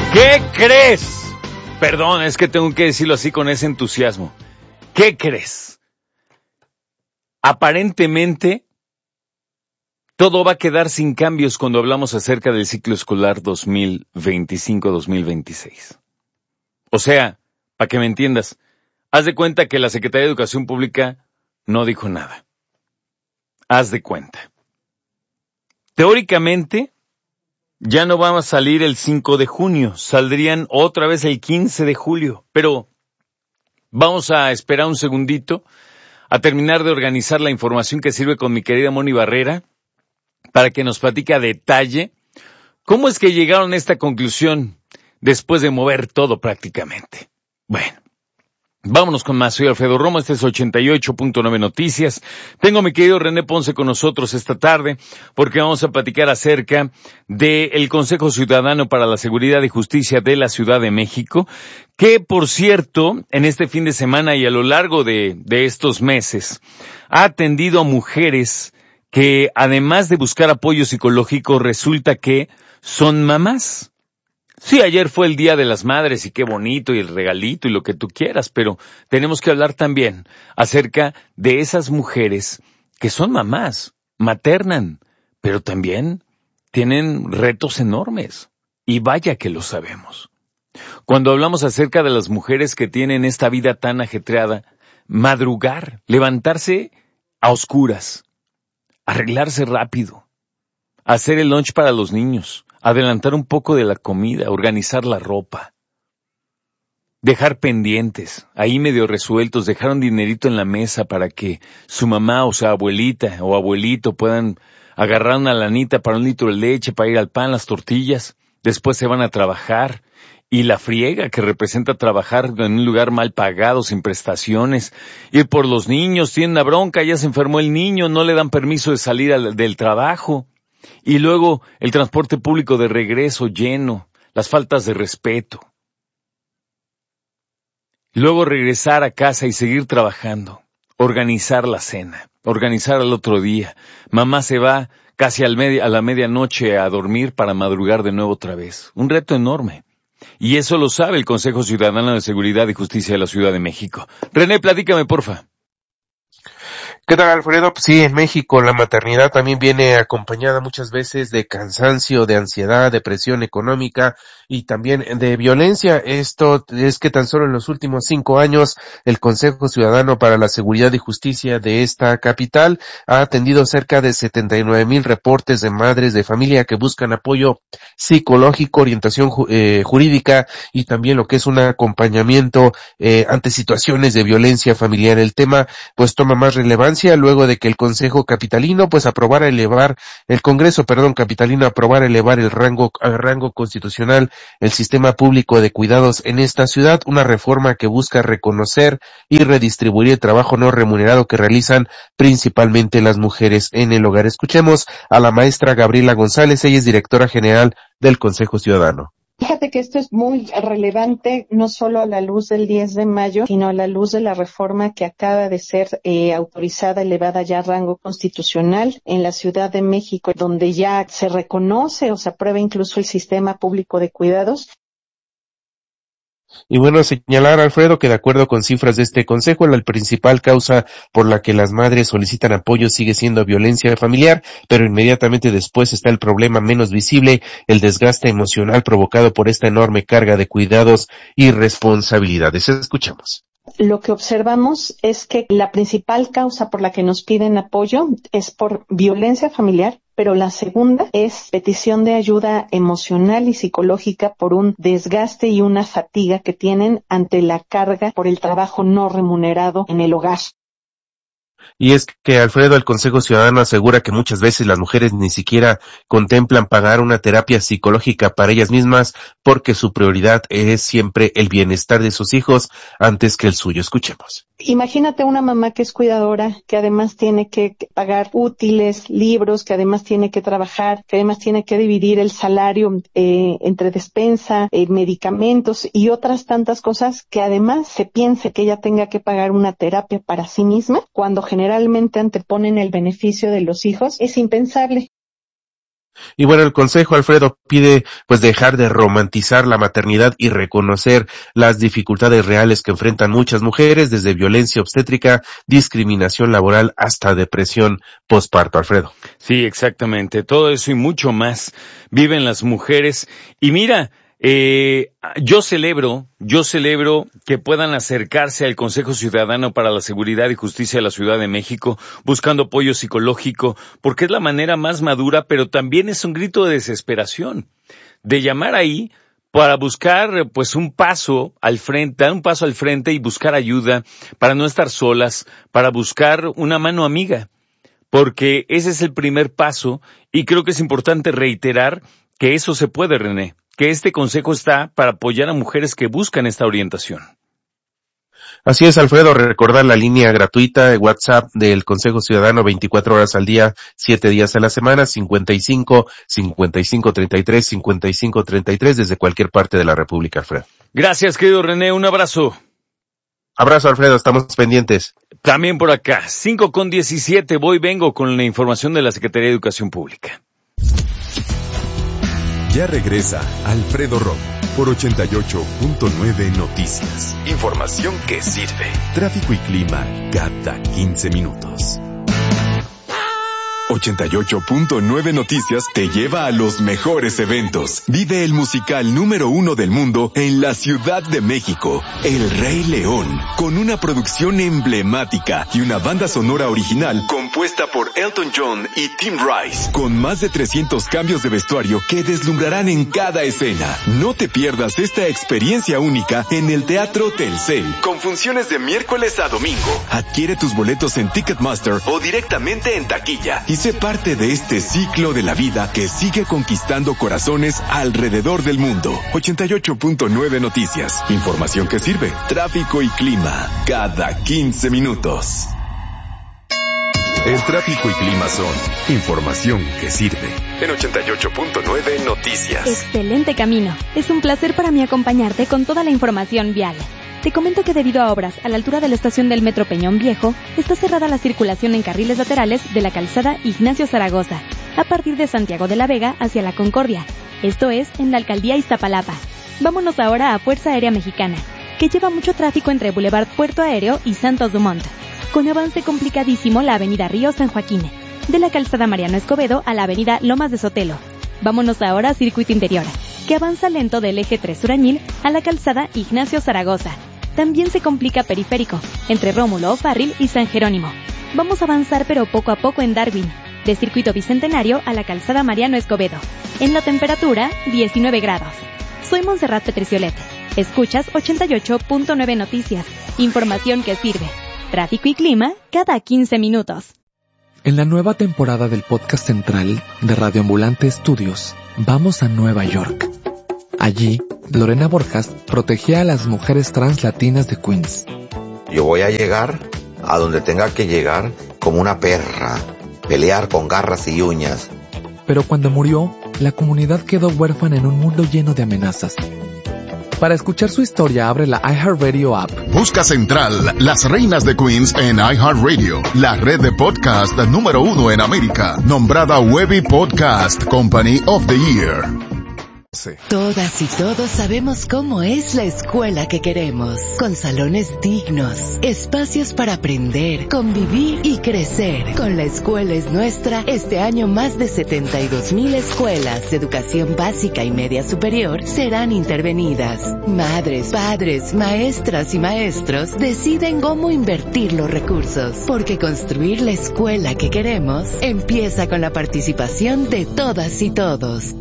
¿Qué crees? Perdón, es que tengo que decirlo así con ese entusiasmo. ¿Qué crees? Aparentemente, todo va a quedar sin cambios cuando hablamos acerca del ciclo escolar 2025-2026. O sea, para que me entiendas, haz de cuenta que la Secretaría de Educación Pública no dijo nada. Haz de cuenta. Teóricamente, ya no van a salir el 5 de junio, saldrían otra vez el 15 de julio, pero vamos a esperar un segundito a terminar de organizar la información que sirve con mi querida Moni Barrera para que nos platique a detalle cómo es que llegaron a esta conclusión después de mover todo prácticamente. Bueno. Vámonos con más. Soy Alfredo Romo, este es 88.9 Noticias. Tengo a mi querido René Ponce con nosotros esta tarde porque vamos a platicar acerca del Consejo Ciudadano para la Seguridad y Justicia de la Ciudad de México, que por cierto, en este fin de semana y a lo largo de estos meses, ha atendido a mujeres que además de buscar apoyo psicológico, resulta que son mamás. Sí, ayer fue el Día de las Madres y qué bonito y el regalito y lo que tú quieras, pero tenemos que hablar también acerca de esas mujeres que son mamás, maternan, pero también tienen retos enormes. Y vaya que lo sabemos. Cuando hablamos acerca de las mujeres que tienen esta vida tan ajetreada, madrugar, levantarse a oscuras, arreglarse rápido, hacer el lunch para los niños, adelantar un poco de la comida, organizar la ropa, dejar pendientes, ahí medio resueltos, dejar un dinerito en la mesa para que su mamá o su abuelita o abuelito puedan agarrar una lanita para un litro de leche, para ir al pan, las tortillas, después se van a trabajar, y la friega que representa trabajar en un lugar mal pagado, sin prestaciones, ir por los niños, tienen una bronca, ya se enfermó el niño, no le dan permiso de salir del trabajo. Y luego el transporte público de regreso lleno, las faltas de respeto. Luego regresar a casa y seguir trabajando, organizar la cena, organizar el otro día. Mamá se va casi a la medianoche a dormir para madrugar de nuevo otra vez. Un reto enorme. Y eso lo sabe el Consejo Ciudadano de Seguridad y Justicia de la Ciudad de México. René, platícame, porfa. ¿Qué tal, Alfredo? Pues sí, en México la maternidad también viene acompañada muchas veces de cansancio, de ansiedad, depresión económica y también de violencia. Esto es que tan solo en los últimos 5 años el Consejo Ciudadano para la Seguridad y Justicia de esta capital ha atendido cerca de 79,000 reportes de madres de familia que buscan apoyo psicológico, orientación jurídica y también lo que es un acompañamiento ante situaciones de violencia familiar. El tema pues toma más relevancia luego de que el Consejo Capitalino el Congreso Capitalino aprobara elevar el rango constitucional el sistema público de cuidados en esta ciudad, una reforma que busca reconocer y redistribuir el trabajo no remunerado que realizan principalmente las mujeres en el hogar. Escuchemos a la maestra Gabriela González, ella es directora general del Consejo Ciudadano. Fíjate que esto es muy relevante, no solo a la luz del 10 de mayo, sino a la luz de la reforma que acaba de ser autorizada, elevada ya a rango constitucional en la Ciudad de México, donde ya se reconoce o se aprueba incluso el sistema público de cuidados. Y bueno, señalar, Alfredo, que de acuerdo con cifras de este consejo, la principal causa por la que las madres solicitan apoyo sigue siendo violencia familiar, pero inmediatamente después está el problema menos visible, el desgaste emocional provocado por esta enorme carga de cuidados y responsabilidades. Escuchamos. Lo que observamos es que la principal causa por la que nos piden apoyo es por violencia familiar, pero la segunda es petición de ayuda emocional y psicológica por un desgaste y una fatiga que tienen ante la carga por el trabajo no remunerado en el hogar. Y es que, Alfredo, el Consejo Ciudadano asegura que muchas veces las mujeres ni siquiera contemplan pagar una terapia psicológica para ellas mismas porque su prioridad es siempre el bienestar de sus hijos antes que el suyo. Escuchemos. Imagínate una mamá que es cuidadora, que además tiene que pagar útiles, libros, que además tiene que trabajar, que además tiene que dividir el salario entre despensa, medicamentos y otras tantas cosas, que además se piense que ella tenga que pagar una terapia para sí misma, cuando generalmente anteponen el beneficio de los hijos, es impensable. Y bueno, el Consejo, Alfredo, pide pues dejar de romantizar la maternidad y reconocer las dificultades reales que enfrentan muchas mujeres, desde violencia obstétrica, discriminación laboral hasta depresión posparto, Alfredo. Sí, exactamente. Todo eso y mucho más viven las mujeres. Y mira, yo celebro que puedan acercarse al Consejo Ciudadano para la Seguridad y Justicia de la Ciudad de México buscando apoyo psicológico, porque es la manera más madura, pero también es un grito de desesperación, de llamar ahí para buscar pues un paso al frente y buscar ayuda para no estar solas, para buscar una mano amiga, porque ese es el primer paso y creo que es importante reiterar que eso se puede, René, que este consejo está para apoyar a mujeres que buscan esta orientación. Así es, Alfredo, recordar la línea gratuita de WhatsApp del Consejo Ciudadano 24 horas al día, 7 días a la semana, 55 33 55 33 desde cualquier parte de la República, Alfredo. Gracias, querido René, un abrazo. Abrazo, Alfredo, estamos pendientes. También por acá, 5:17, vengo con la información de la Secretaría de Educación Pública. Ya regresa Alfredo Romo por 88.9 Noticias. Información que sirve. Tráfico y clima cada 15 minutos. 88.9 Noticias te lleva a los mejores eventos. Vive el musical número 1 del mundo en la Ciudad de México, El Rey León, con una producción emblemática y una banda sonora original compuesta por Elton John y Tim Rice, con más de 300 cambios de vestuario que deslumbrarán en cada escena. No te pierdas esta experiencia única en el Teatro Telcel, con funciones de miércoles a domingo. Adquiere tus boletos en Ticketmaster o directamente en taquilla y sé parte de este ciclo de la vida que sigue conquistando corazones alrededor del mundo. 88.9 Noticias. Información que sirve. Tráfico y clima cada 15 minutos. El tráfico y clima son información que sirve. En 88.9 Noticias. Excelente camino. Es un placer para mí acompañarte con toda la información vial. Te comento que debido a obras a la altura de la estación del Metro Peñón Viejo, está cerrada la circulación en carriles laterales de la calzada Ignacio Zaragoza, a partir de Santiago de la Vega hacia La Concordia, esto es, en la alcaldía Iztapalapa. Vámonos ahora a Fuerza Aérea Mexicana, que lleva mucho tráfico entre Boulevard Puerto Aéreo y Santos Dumont, con avance complicadísimo la avenida Río San Joaquín, de la calzada Mariano Escobedo a la avenida Lomas de Sotelo. Vámonos ahora a Circuito Interior, que avanza lento del eje 3 Surañil a la calzada Ignacio Zaragoza. También se complica Periférico, entre Rómulo O'Farrill y San Jerónimo. Vamos a avanzar pero poco a poco en Darwin, de Circuito Bicentenario a la calzada Mariano Escobedo. En la temperatura, 19 grados. Soy Montserrat Petriciolet. Escuchas 88.9 Noticias. Información que sirve. Tráfico y clima cada 15 minutos. En la nueva temporada del podcast central de Radio Ambulante Studios, vamos a Nueva York. Allí, Lorena Borjas protegía a las mujeres trans latinas de Queens. Yo voy a llegar a donde tenga que llegar como una perra, pelear con garras y uñas. Pero cuando murió, la comunidad quedó huérfana en un mundo lleno de amenazas. Para escuchar su historia, abre la iHeartRadio app. Busca Central, Las Reinas de Queens en iHeartRadio, la red de podcast número 1 en América, nombrada Webby Podcast Company of the Year. Todas y todos sabemos cómo es la escuela que queremos, con salones dignos, espacios para aprender, convivir y crecer. Con La Escuela es Nuestra, este año más de 72,000 escuelas de educación básica y media superior serán intervenidas. Madres, padres, maestras y maestros deciden cómo invertir los recursos, porque construir la escuela que queremos empieza con la participación de todas y todos.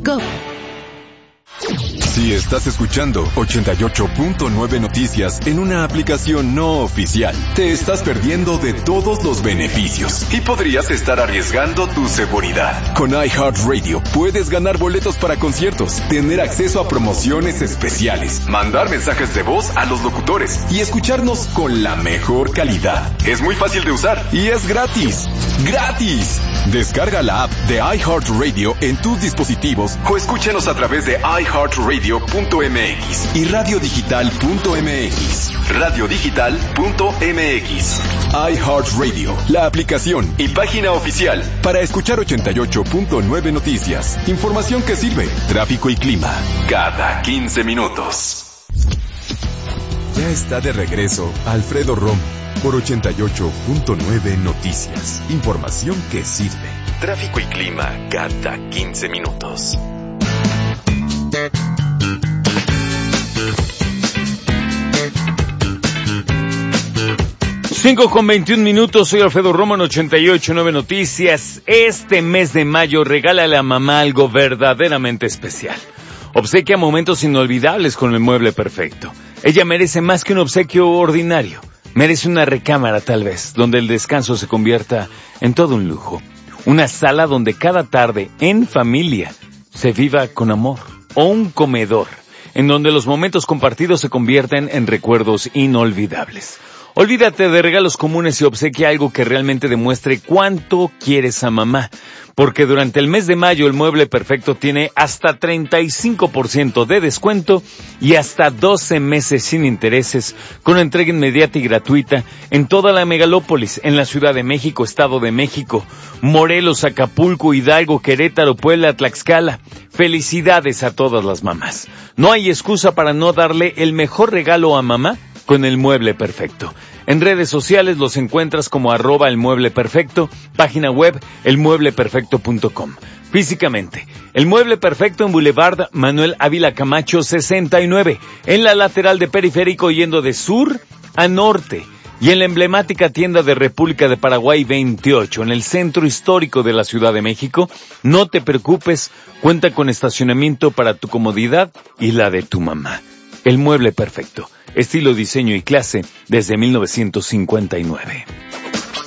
Si estás escuchando 88.9 Noticias en una aplicación no oficial, te estás perdiendo de todos los beneficios y podrías estar arriesgando tu seguridad. Con iHeartRadio puedes ganar boletos para conciertos, tener acceso a promociones especiales, mandar mensajes de voz a los locutores y escucharnos con la mejor calidad. Es muy fácil de usar y es gratis. ¡Gratis! Descarga la app de iHeartRadio en tus dispositivos o escúchanos a través de iHeartRadio.mx y radiodigital.mx. Radiodigital.mx. iHeartRadio, la aplicación y página oficial para escuchar 88.9 noticias. Información que sirve, tráfico y clima, cada 15 minutos. Ya está de regreso Alfredo Romo por 88.9 Noticias. Información que sirve. Tráfico y clima cada 15 minutos. 5:21, soy Alfredo Romo en 88.9 Noticias. Este mes de mayo regálale a mamá algo verdaderamente especial. Obsequia momentos inolvidables con el mueble perfecto. Ella merece más que un obsequio ordinario. Merece una recámara, tal vez, donde el descanso se convierta en todo un lujo. Una sala donde cada tarde, en familia, se viva con amor. O un comedor, en donde los momentos compartidos se convierten en recuerdos inolvidables. Olvídate de regalos comunes y obsequia algo que realmente demuestre cuánto quieres a mamá. Porque durante el mes de mayo el Mueble Perfecto tiene hasta 35% de descuento y hasta 12 meses sin intereses con entrega inmediata y gratuita en toda la megalópolis, en la Ciudad de México, Estado de México, Morelos, Acapulco, Hidalgo, Querétaro, Puebla, Tlaxcala. Felicidades a todas las mamás. No hay excusa para no darle el mejor regalo a mamá con el Mueble Perfecto. En redes sociales los encuentras como @elmuebleperfecto, página web elmuebleperfecto.com. Físicamente, el Mueble Perfecto en Boulevard Manuel Ávila Camacho 69, en la lateral de Periférico yendo de sur a norte, y en la emblemática tienda de República de Paraguay 28, en el centro histórico de la Ciudad de México. No te preocupes, cuenta con estacionamiento para tu comodidad y la de tu mamá. El Mueble Perfecto. Estilo, diseño y clase desde 1959.